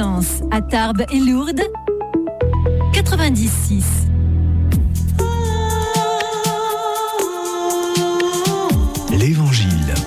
Plaisance, à Tarbes et Lourdes, 96. L'Évangile.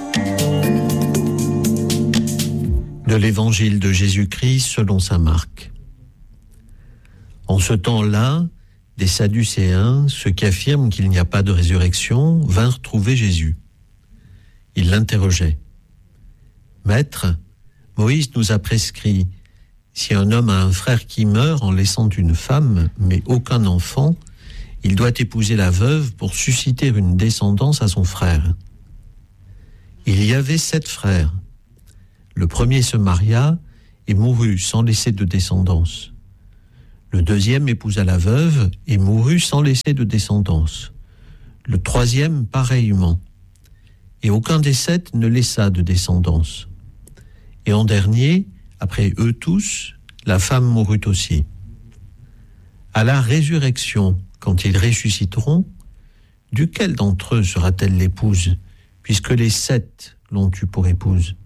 De l'Évangile de Jésus-Christ selon saint Marc. En ce temps-là, des Sadducéens, ceux qui affirment qu'il n'y a pas de résurrection, vinrent trouver Jésus. Ils l'interrogeaient. « Maître, Moïse nous a prescrit, si un homme a un frère qui meurt en laissant une femme, mais aucun enfant, il doit épouser la veuve pour susciter une descendance à son frère. Il y avait 7 frères. Le premier se maria et mourut sans laisser de descendance. Le deuxième épousa la veuve et mourut sans laisser de descendance. Le troisième pareillement. Et aucun des 7 ne laissa de descendance. Et en dernier, après eux tous, la femme mourut aussi. À la résurrection, quand ils ressusciteront, duquel d'entre eux sera-t-elle l'épouse, puisque les 7 l'ont eue pour épouse?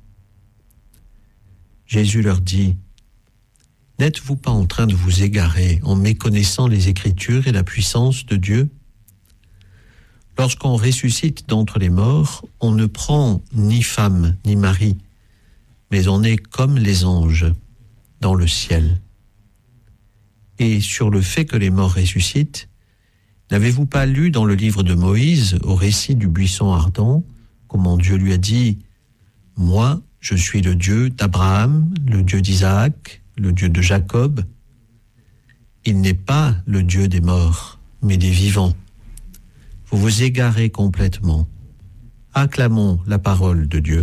Jésus leur dit, « N'êtes-vous pas en train de vous égarer en méconnaissant les Écritures et la puissance de Dieu? Lorsqu'on ressuscite d'entre les morts, on ne prend ni femme ni mari, mais on est comme les anges dans le ciel. Et sur le fait que les morts ressuscitent, n'avez-vous pas lu dans le livre de Moïse, au récit du buisson ardent, comment Dieu lui a dit « Moi, je suis le Dieu d'Abraham, le Dieu d'Isaac, le Dieu de Jacob. Il n'est pas le Dieu des morts, mais des vivants. Vous vous égarez complètement. Acclamons la parole de Dieu. »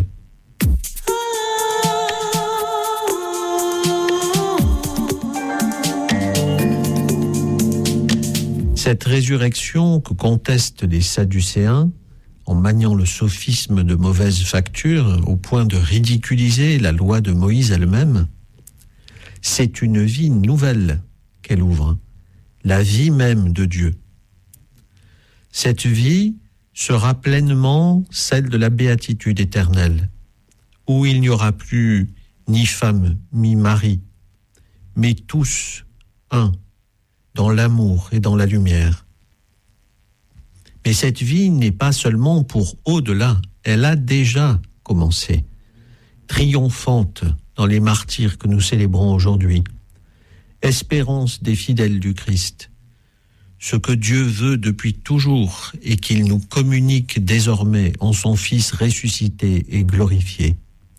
Cette résurrection que contestent les Sadducéens, en maniant le sophisme de mauvaise facture au point de ridiculiser la loi de Moïse elle-même, c'est une vie nouvelle qu'elle ouvre, la vie même de Dieu. Cette vie sera pleinement celle de la béatitude éternelle, où il n'y aura plus ni femme ni mari, mais tous un, dans l'amour et dans la lumière. Mais cette vie n'est pas seulement pour au-delà, elle a déjà commencé, triomphante dans les martyrs que nous célébrons aujourd'hui, espérance des fidèles du Christ, ce que Dieu veut depuis toujours et qu'il nous communique désormais en son Fils ressuscité et glorifié.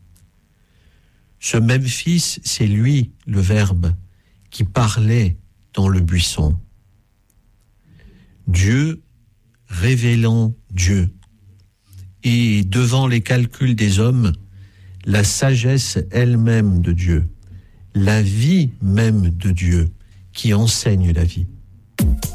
Ce même Fils, c'est lui, le Verbe, qui parlait dans le buisson. Dieu révélant Dieu. Et devant les calculs des hommes, la sagesse elle-même de Dieu, la vie même de Dieu qui enseigne la vie.